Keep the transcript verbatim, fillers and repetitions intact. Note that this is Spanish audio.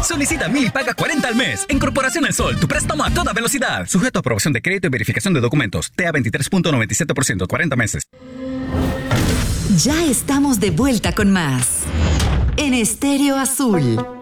Solicita mil y paga cuarenta al mes. En Corporación El Sol, tu préstamo a toda velocidad. Sujeto a aprobación de crédito y verificación de documentos. T A veintitrés punto noventa y siete por ciento, cuarenta meses. Ya estamos de vuelta con más. En Estéreo Azul.